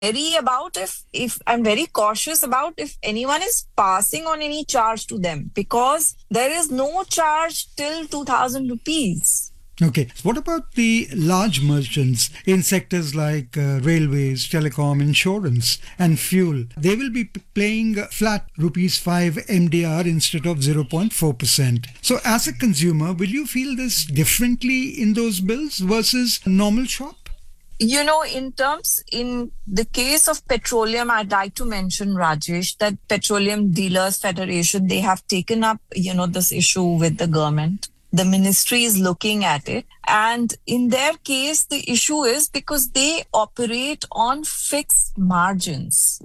very about if I'm very cautious about if anyone is passing on any charge to them, because there is no charge till 2000 rupees. Okay. What about the large merchants in sectors like railways, telecom, insurance, and fuel? They will be paying flat rupees 5 MDR instead of 0.4%. So, as a consumer, will you feel this differently in those bills versus a normal shop? In the case of petroleum, I'd like to mention, Rajesh, that Petroleum Dealers Federation, they have taken up, this issue with the government. The ministry is looking at it. And in their case, the issue is because they operate on fixed margins,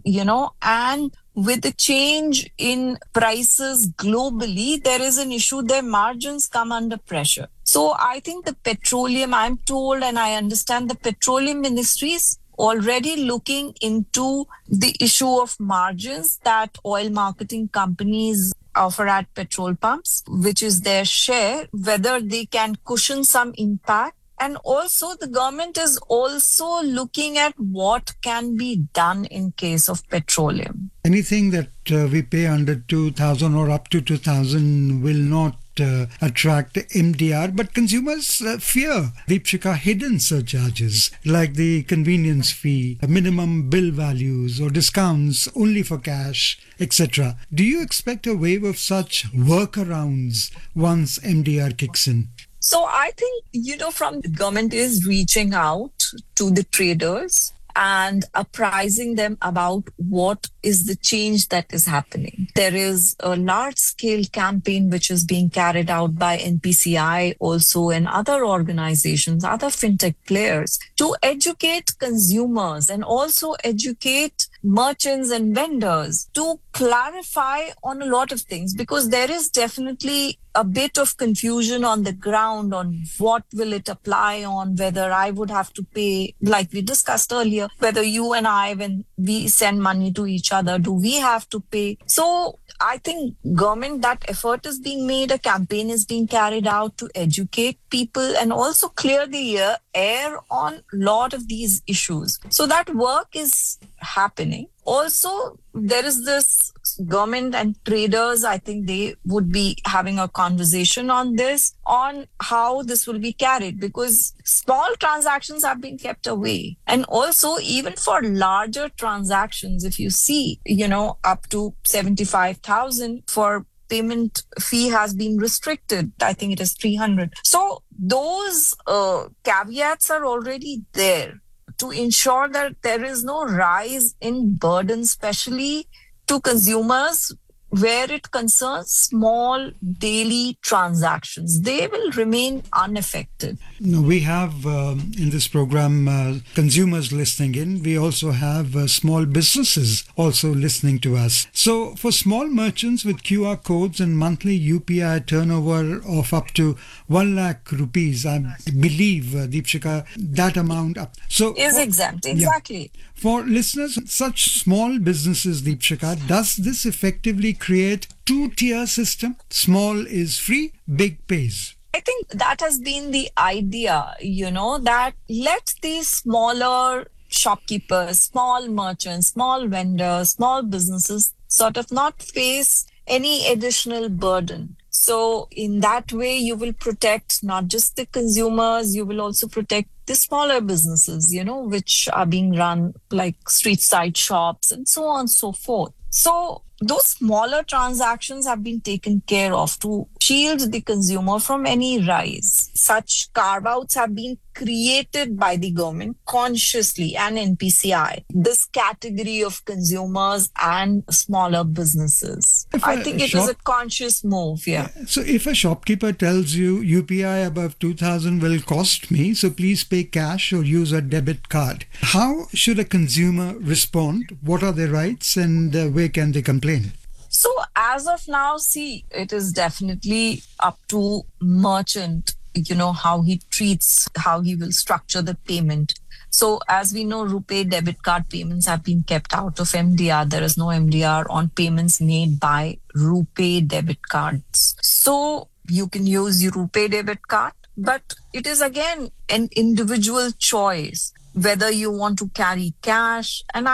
and with the change in prices globally, there is an issue. Their margins come under pressure. So I think the petroleum, I'm told, and I understand the petroleum ministry is already looking into the issue of margins that oil marketing companies offer at petrol pumps, which is their share, whether they can cushion some impact. And also the government is also looking at what can be done in case of petroleum. Anything that we pay under 2,000 or up to 2,000 will not attract MDR, but consumers fear, Deepshika, hidden surcharges like the convenience fee, minimum bill values, or discounts only for cash, etc. Do you expect a wave of such workarounds once MDR kicks in? So I think, from the government is reaching out to the traders and apprising them about what is the change that is happening. There is a large-scale campaign which is being carried out by NPCI also and other organizations, other fintech players, to educate consumers and also educate merchants and vendors to clarify on a lot of things, because there is definitely a bit of confusion on the ground on what will it apply on, whether I would have to pay, like we discussed earlier, whether you and I, when we send money to each other, do we have to pay? So I think government, that effort is being made, a campaign is being carried out to educate people and also clear the air on a lot of these issues. So that work is happening. Also, there is this government and traders, I think they would be having a conversation on this, on how this will be carried, because small transactions have been kept away. And also, even for larger transactions, if you see, up to 75,000 for payment fee has been restricted. I think it is 300. So those caveats are already there to ensure that there is no rise in burden, especially to consumers, where it concerns small daily transactions. They will remain unaffected. We have in this program consumers listening in. We also have small businesses also listening to us. So for small merchants with QR codes and monthly UPI turnover of up to 1 lakh rupees, I believe, Deepshika, that amount up. So is exempt. Exactly. Yeah. For listeners, such small businesses, Deepshika, does this effectively create two-tier system? Small is free, big pays. I think that has been the idea, that let these smaller shopkeepers, small merchants, small vendors, small businesses sort of not face any additional burden. So in that way, you will protect not just the consumers, you will also protect the smaller businesses, which are being run like street side shops and so on and so forth. So those smaller transactions have been taken care of to shield the consumer from any rise. Such carve-outs have been created by the government consciously and NPCI, this category of consumers and smaller businesses. I think it is a conscious move, yeah. So if a shopkeeper tells you UPI above 2,000 will cost me, so please pay cash or use a debit card, how should a consumer respond? What are their rights and where can they complain? So as of now, see, it is definitely up to merchant, how he treats, how he will structure the payment. So as we know, RuPay debit card payments have been kept out of MDR. There is no MDR on payments made by RuPay debit cards. So you can use your RuPay debit card, but it is again an individual choice whether you want to carry cash. And